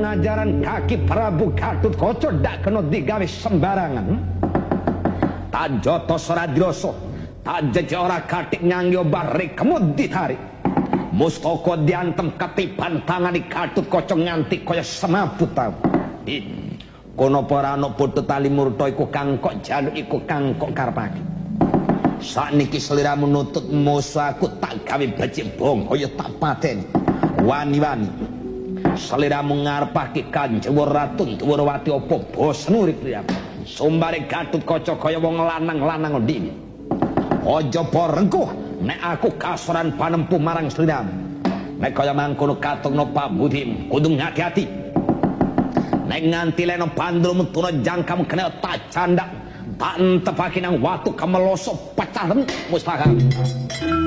ajaran kaki Prabu Gatotkaca dak kena digawe sembarangan. Tak jotos ora diroso, tak jeje ora kathik nyangyo bare kemud ditarik. Mustaka diantem ketiban tangani Gatotkaca nganti kaya semaput ta. Kono para ana bodho tali murta iku kang kok jaluk iku kang kok karepake. Sakniki sliramu nutut musuh aku tak gawe becik bongko ya tak pateni. Wani-wani sliramu ngarepake Kanjeng Ratu Dwarawati apa bosen urip priyamu. Sumbare Gatotkaca kaya wong lanang-lanang ndini. Aja porengkuh nek aku kasoran panempuh marang sliramu. Nek kaya mangkono katungno pambudhimu kudu ngati-ati. Nek nganti leno bandul metuna jangkam kena tak candak tak entepake nang watu kameloso pecah mustahil.